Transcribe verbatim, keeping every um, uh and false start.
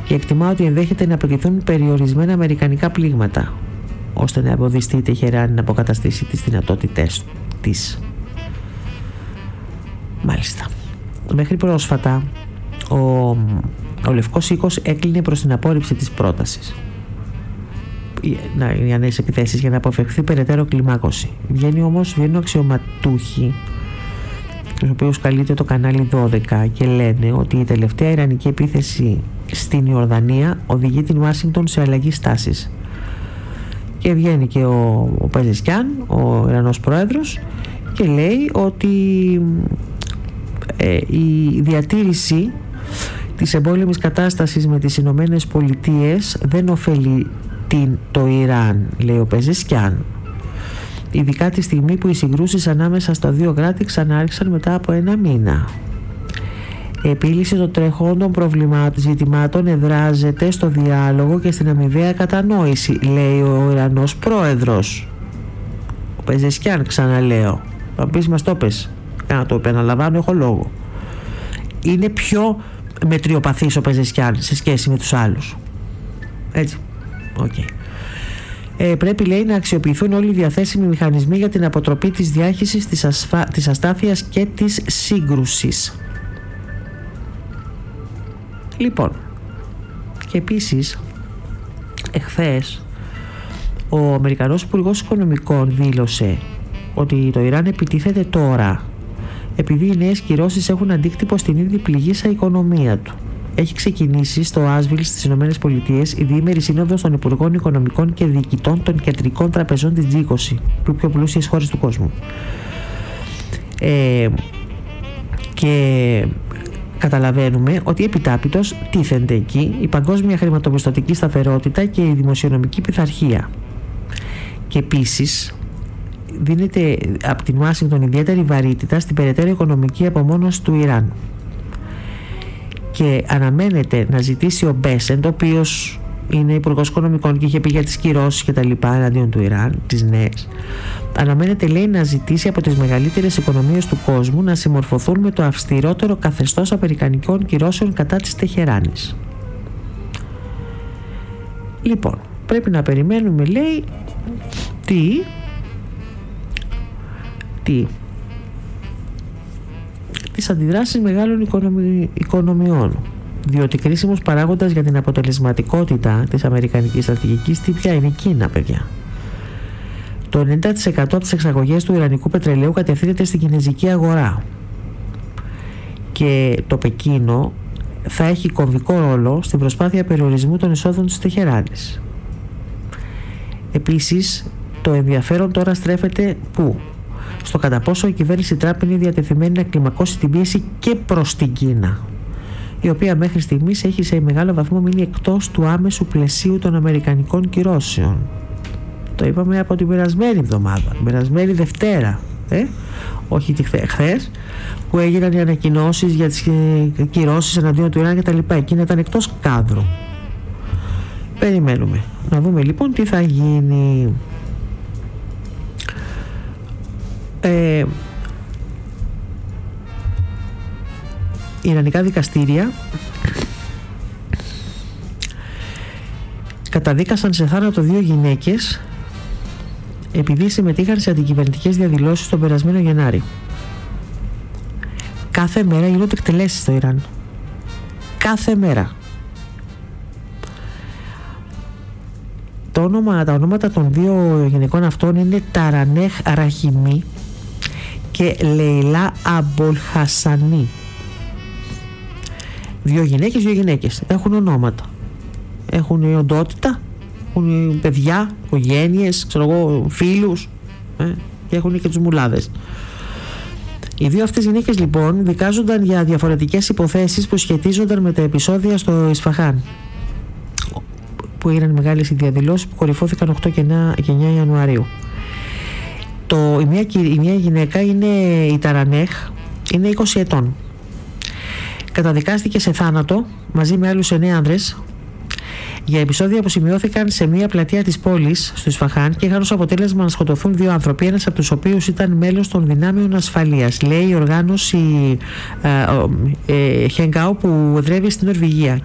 και εκτιμά ότι ενδέχεται να απαιτηθούν περιορισμένα αμερικανικά πλήγματα ώστε να εμποδιστεί η Τεχεράνη να αποκαταστήσει τις δυνατότητες της. Μάλιστα. Μέχρι πρόσφατα ο, ο Λευκός Οίκος έκλεινε προς την απόρριψη της πρότασης για νέες επιθέσεις για να αποφευχθεί περαιτέρω κλιμάκωση. Βγαίνει όμως, βγαίνουν αξιωματούχοι, τους οποίους καλείται το κανάλι δώδεκα, και λένε ότι η τελευταία ιρανική επίθεση στην Ιορδανία οδηγεί την Ουάσιγκτον σε αλλαγή στάσης. Και βγαίνει και ο, ο Πεζεσκιάν, ο Ιρανός πρόεδρος, και λέει ότι ε, η διατήρηση της εμπόλεμης κατάστασης με τις Ηνωμένες Πολιτείες δεν ωφελεί την, το Ιράν, λέει ο Πεζεσκιάν, ειδικά τη στιγμή που οι συγκρούσεις ανάμεσα στα δύο κράτη ξανάρχισαν μετά από ένα μήνα. Η επίλυση των τρεχόντων προβλημάτων ζητημάτων εδράζεται στο διάλογο και στην αμοιβαία κατανόηση, λέει ο Ιρανός πρόεδρος. Ο Πεζεσκιάν, ξαναλέω. Θα πεις μας το πες. Να το επαναλαμβάνω, έχω λόγο. Είναι πιο μετριοπαθής ο Πεζεσκιάν σε σχέση με τους άλλους. Έτσι. Οκ. Okay. Ε, πρέπει, λέει, να αξιοποιηθούν όλοι οι διαθέσιμοι μηχανισμοί για την αποτροπή της διάχυσης, της, ασφα... της αστάθειας και της σύγκρουσης. Λοιπόν, και επίσης εχθές ο Αμερικανός Υπουργός Οικονομικών δήλωσε ότι το Ιράν επιτίθεται τώρα επειδή οι νέες κυρώσεις έχουν αντίκτυπο στην ήδη πληγήσα οικονομία του. Έχει ξεκινήσει στο Άσβιλ στις Ηνωμένες Πολιτείες η διήμερη σύνοδος των Υπουργών Οικονομικών και Διοικητών των κεντρικών τραπεζών της τζι είκοσι, του πιο πλούσιες χώρες του κόσμου. Ε, και καταλαβαίνουμε ότι επιτάπητος τίθενται εκεί η παγκόσμια χρηματοπιστωτική σταθερότητα και η δημοσιονομική πειθαρχία. Και επίσης δίνεται από την Ουάσιγκτον ιδιαίτερη βαρύτητα στην περαιτέρω οικονομική απομόνωση του Ιράν. Και αναμένεται να ζητήσει ο Μπέσεντ, ο οποίος είναι υπουργός οικονομικών και είχε πει για τις κυρώσεις και τα λοιπά εναντίον του Ιράν, τις νέες, αναμένεται, λέει, να ζητήσει από τις μεγαλύτερες οικονομίες του κόσμου να συμμορφωθούν με το αυστηρότερο καθεστώς αμερικανικών κυρώσεων κατά της Τεχεράνης. Λοιπόν, πρέπει να περιμένουμε, λέει, τι τι τις αντιδράσεις μεγάλων οικονομι... οικονομιών, διότι κρίσιμος παράγοντας για την αποτελεσματικότητα της αμερικανικής στρατηγικής τι πια είναι η Κίνα, παιδιά. Το ενενήντα τοις εκατό από τις εξαγωγές του ιρανικού πετρελαίου κατευθύνεται στην κινεζική αγορά και το Πεκίνο θα έχει κομβικό ρόλο στην προσπάθεια περιορισμού των εισόδων της Τεχεράνης. Επίσης, το ενδιαφέρον τώρα στρέφεται πού? Στο κατά πόσο η κυβέρνηση Τραμπ είναι διατεθειμένη να κλιμακώσει την πίεση και προς την Κίνα, η οποία μέχρι στιγμής έχει σε μεγάλο βαθμό μείνει εκτός του άμεσου πλαισίου των αμερικανικών κυρώσεων. Το είπαμε από την περασμένη εβδομάδα, την περασμένη Δευτέρα, ε? όχι χθες, που έγιναν οι ανακοινώσεις για τις κυρώσεις εναντίον του Ιράν και τα λοιπά. Εκείνα ήταν εκτός κάδρου. Περιμένουμε να δούμε λοιπόν τι θα γίνει. Ε, Ιρανικά δικαστήρια καταδίκασαν σε θάνατο δύο γυναίκες επειδή συμμετείχαν σε αντικυβερνητικές διαδηλώσεις τον περασμένο Γενάρη. Κάθε μέρα γίνονται εκτελέσεις στο Ιράν. Κάθε μέρα. Το όνομα, τα ονόματα των δύο γυναικών αυτών είναι Ταρανέχ Ραχιμί και Λεϊλά Αμπολχασανί. Δύο γυναίκες, δύο γυναίκες. Έχουν ονόματα. Έχουν οντότητα, έχουν παιδιά, οικογένειες, ξέρω εγώ, φίλους, ε, και έχουν και τους μουλάδες. Οι δύο αυτές γυναίκες λοιπόν δικάζονταν για διαφορετικές υποθέσεις που σχετίζονταν με τα επεισόδια στο Ισφαχάν, που έγιναν μεγάλες διαδηλώσεις που κορυφώθηκαν οκτώ και εννέα Ιανουαρίου. Το, η, μία, η μία γυναίκα είναι η Ταρανέχ, είναι είκοσι ετών. Καταδικάστηκε σε θάνατο μαζί με άλλους εννέα άνδρες για επεισόδια που σημειώθηκαν σε μια πλατεία της πόλης στο Ισφαχάν και είχαν ως αποτέλεσμα να σκοτωθούν δύο άνθρωποι, ένας από τους οποίους ήταν μέλος των δυνάμεων ασφαλείας, λέει η οργάνωση ε, ε, Χενγκάου που εδρεύει στην Νορβηγία